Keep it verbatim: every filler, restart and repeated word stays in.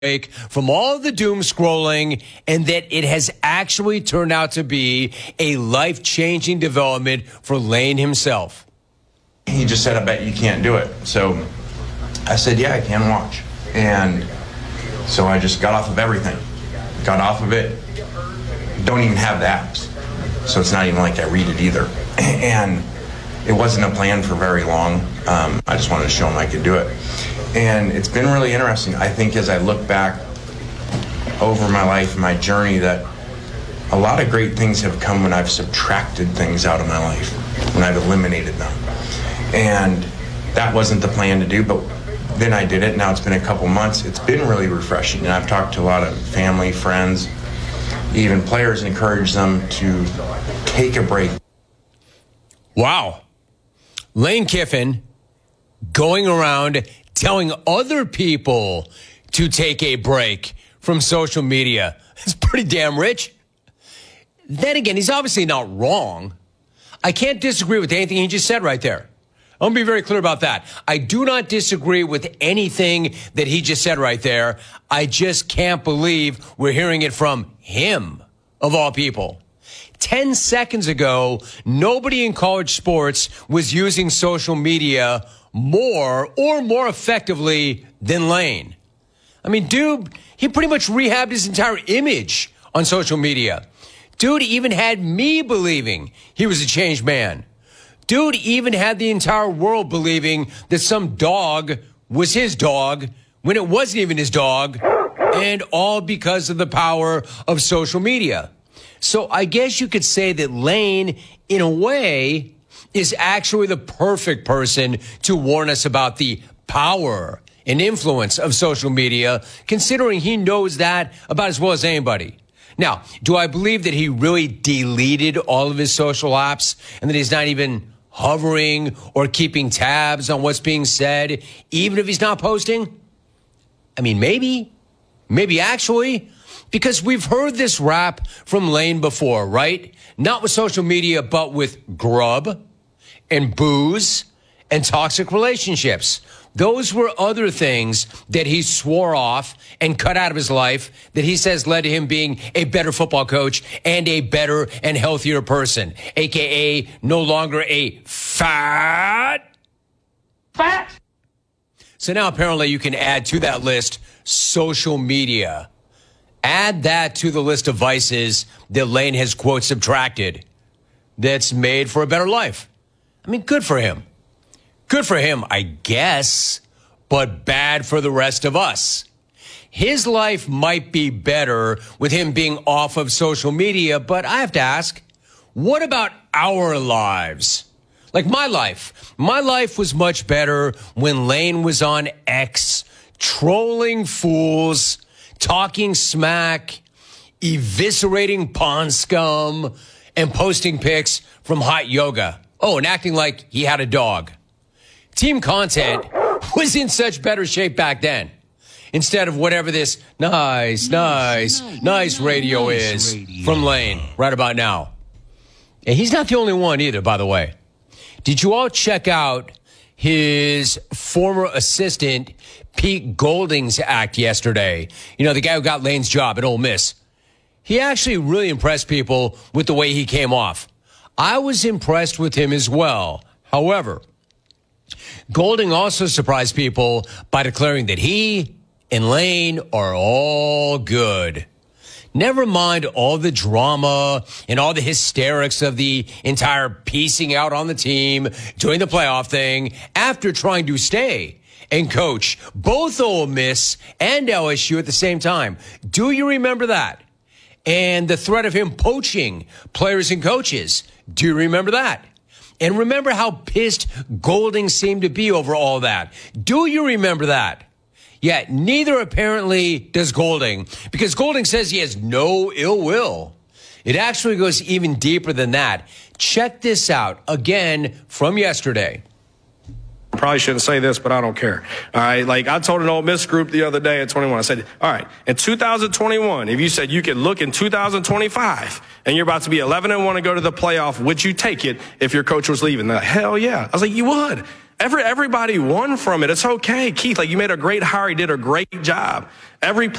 from all the doom scrolling, and that it has actually turned out to be a life-changing development for Lane himself. He just said, I bet you can't do it. So I said, yeah, I can watch. And so I just got off of everything. Got off of it. Don't even have the apps. So it's not even like I read it either. And it wasn't a plan for very long. Um, I just wanted to show him I could do it. And it's been really interesting. I think as I look back over my life, my journey, that a lot of great things have come when I've subtracted things out of my life, when I've eliminated them. And that wasn't the plan to do, but then I did it. Now it's been a couple months. It's been really refreshing. And I've talked to a lot of family, friends, even players, and encouraged them to take a break. Wow. Lane Kiffin going around telling other people to take a break from social media. It's pretty damn rich. Then again, he's obviously not wrong. I can't disagree with anything he just said right there. I'm going to be very clear about that. I do not disagree with anything that he just said right there. I just can't believe we're hearing it from him, of all people. Ten seconds ago, nobody in college sports was using social media more or more effectively than Lane. I mean, dude, he pretty much rehabbed his entire image on social media. Dude even had me believing he was a changed man. Dude even had the entire world believing that some dog was his dog when it wasn't even his dog, and all because of the power of social media. So I guess you could say that Lane, in a way, is actually the perfect person to warn us about the power and influence of social media, considering he knows that about as well as anybody. Now, do I believe that he really deleted all of his social apps and that he's not even hovering or keeping tabs on what's being said, even if he's not posting? I mean, maybe, maybe actually, because we've heard this rap from Lane before, right? Not with social media, but with grub and booze and toxic relationships. Those were other things that he swore off and cut out of his life that he says led to him being a better football coach and a better and healthier person, a k a no longer a fat. Fat. So now apparently you can add to that list social media. Add that to the list of vices that Lane has, quote, subtracted that's made for a better life. I mean, good for him. Good for him, I guess, but bad for the rest of us. His life might be better with him being off of social media, but I have to ask, what about our lives? Like my life. My life was much better when Lane was on X, trolling fools, talking smack, eviscerating pond scum, and posting pics from hot yoga. Oh, and acting like he had a dog. Team content was in such better shape back then. Instead of whatever this nice, nice, nice, nice radio is from Lane right about now. And he's not the only one either, by the way. Did you all check out his former assistant, Pete Golding's act yesterday? You know, the guy who got Lane's job at Ole Miss. He actually really impressed people with the way he came off. I was impressed with him as well. However, Golding also surprised people by declaring that he and Lane are all good. Never mind all the drama and all the hysterics of the entire piecing out on the team, doing the playoff thing, after trying to stay and coach both Ole Miss and L S U at the same time. Do you remember that? And the threat of him poaching players and coaches. Do you remember that? And remember how pissed Golding seemed to be over all that. Do you remember that? Yet neither apparently does Golding, because Golding says he has no ill will. It actually goes even deeper than that. Check this out again from yesterday. Probably shouldn't say this, but I don't care. All right. Like I told an Ole Miss group the other day at twenty-one, I said, all right, in two thousand twenty-one, if you said you could look in two thousand twenty-five and you're about to be eleven and one and go to the playoff, would you take it if your coach was leaving? They're like, hell yeah. I was like, you would. Every, everybody won from it. It's okay. Keith, like you made a great hire. He did a great job. Every